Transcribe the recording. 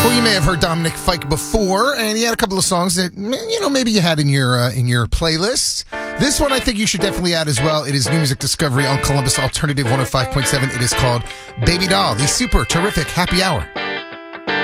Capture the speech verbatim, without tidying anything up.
Well, you may have heard Dominic Fike before, and he had a couple of songs that, you know, maybe you had in your uh, in your playlist. This one I think you should definitely add as well. It is New Music Discovery on Columbus Alternative one oh five point seven. It is called Baby Doll, the super terrific happy hour.